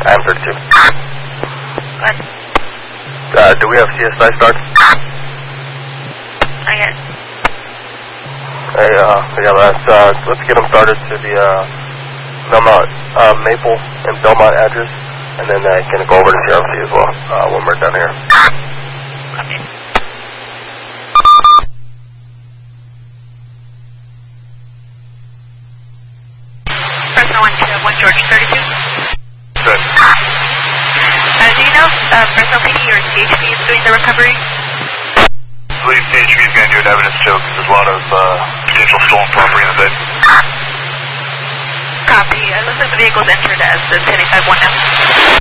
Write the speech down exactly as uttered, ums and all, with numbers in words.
I am thirty-two. What? Uh, do we have C S I start? I guess. Hey, uh, yeah, let's, uh, let's get them started to the, uh, Belmont, uh, Maple and Belmont address, and then I uh, can go over to C R C as well, uh, when we're done here. Copy. Fresno one two one George thirty-two. Good. Uh, do you know if uh, Fresno P D or C H P is doing the recovery? I believe C H P is going to do an evidence choke. There's a lot of uh, potential stolen property in the bed. Copy. It looks like the vehicle's entered as the ten eight five one now.